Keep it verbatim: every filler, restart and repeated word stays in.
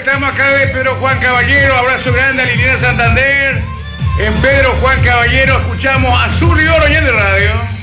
estamos acá de Pedro Juan Caballero. Abrazo grande a Liliana Santander. En Pedro Juan Caballero escuchamos Azul y Oro y en el radio.